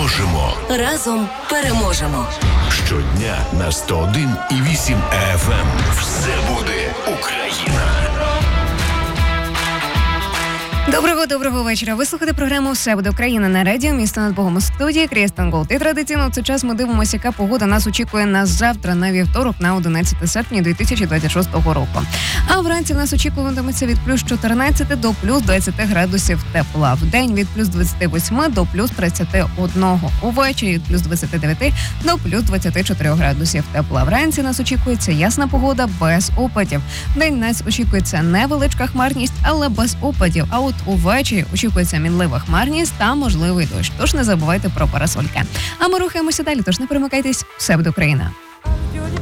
Можемо. Разом переможемо. Щодня на 101,8 FM. Все буде Україна. Доброго вечора. Ви слухаєте програму «Все буде Україна» на радіо «Місто над Богом» у студії Крістен Голд. І традиційно в цей час ми дивимося, яка погода нас очікує на завтра, на вівторок, на 11 серпня 2026 року. А вранці в нас очікуватиметься від плюс 14 до плюс 20 градусів тепла. В день від плюс 28 до плюс 31. Увечері від плюс 29 до плюс 24 градусів тепла. Вранці нас очікується ясна погода без опадів. В день нас очікується невеличка хмарність, але без опадів. А от увечері очікується мінлива хмарність та можливий дощ. Тож не забувайте про парасольки. А ми рухаємося далі, тож не перемикайтесь. Все буде Україна.